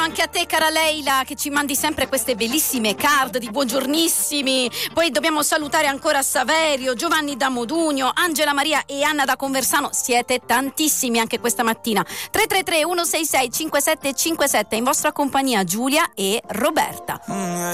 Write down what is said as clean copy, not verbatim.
Anche a te, cara Leila, che ci mandi sempre queste bellissime card di buongiornissimi. Poi dobbiamo salutare ancora Saverio, Giovanni da Modugno, Angela Maria e Anna da Conversano. Siete tantissimi anche questa mattina. 333 166 5757, in vostra compagnia Giulia e Roberta.